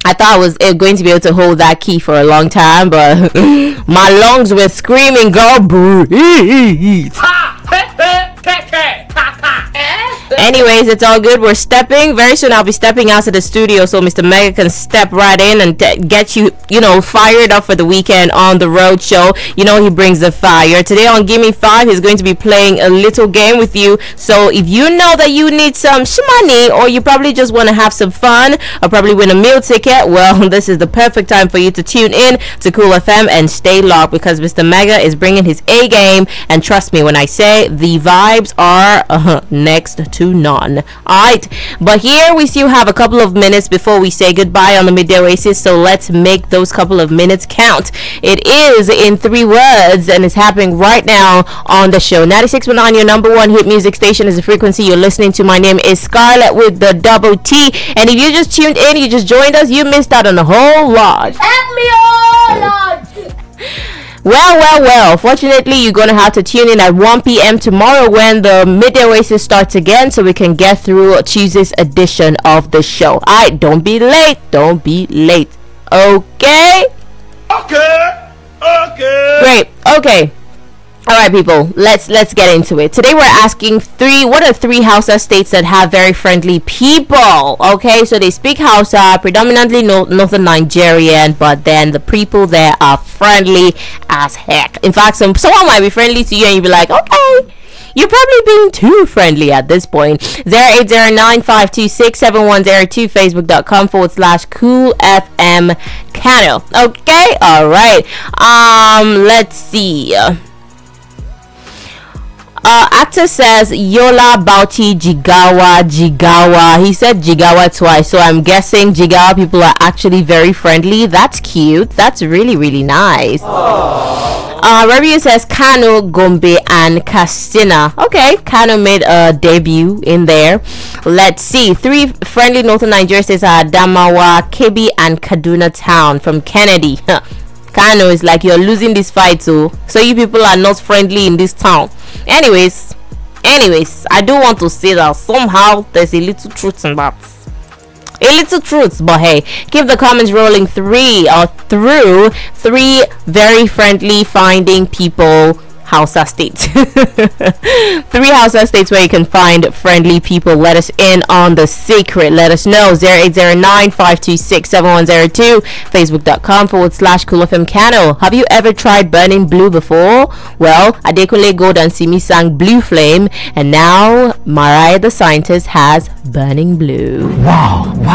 I thought I was going to be able to hold that key for a long time, but my lungs were screaming, girl, breathe. Anyways, it's all good. We're stepping. Very soon I'll be stepping out to the studio so Mr. Mega can step right in and get you, fired up for the weekend on the road show. He brings the fire. Today on Gimme 5, he's going to be playing a little game with you. So if you know that you need some shmoney, or you probably just want to have some fun, or probably win a meal ticket, well, this is the perfect time for you to tune in to Cool FM and stay locked, because Mr. Mega is bringing his A game. And trust me when I say the vibes are next to none. Alright, but here we still have a couple of minutes before we say goodbye on the Midday Oasis, so let's make those couple of minutes count. It is in 3 words, and it's happening right now on the show. 96.9, your number one hit music station, is the frequency you're listening to. My name is Scarlett with the double T, and if you just tuned in, you just joined us, you missed out on a whole lot. Help me, oh Lord! Well. Fortunately, you're going to have to tune in at 1 p.m. tomorrow when the Midday Oasis starts again, so we can get through Tuesday's edition of the show. Alright, don't be late. Okay? Okay. Great. Okay. Alright, people, let's get into it. Today we're asking what are 3 Hausa states that have very friendly people? Okay, so they speak Hausa, predominantly northern Nigerian, but then the people there are friendly as heck. In fact, someone might be friendly to you and you'll be like, okay, you're probably being too friendly at this point. 08095267102, facebook.com/coolfm Kano. Okay, alright. Let's see. Actor says Yola Bauchi Jigawa. He said Jigawa twice, so I'm guessing Jigawa people are actually very friendly. That's cute. That's really, really nice. Review says Kano, Gombe, and Katsina. Okay, Kano made a debut in there. Let's see. 3 friendly northern Nigeria states are Adamawa, Kebbi, and Kaduna Town from Kennedy. Kano is like, you're losing this fight, so you people are not friendly in this town. Anyways, I do want to say that somehow there's a little truth in that. But hey, keep the comments rolling through 3 very friendly finding people Hausa states. 3 Hausa states where you can find friendly people. Let us in on the secret. Let us know. 0809-526-7102, facebook.com/coolfm Kano. Have you ever tried burning blue before? Well, Adekunle Gold and Simi sang Blue Flame, and now Mariah the Scientist has Burning Blue. Wow.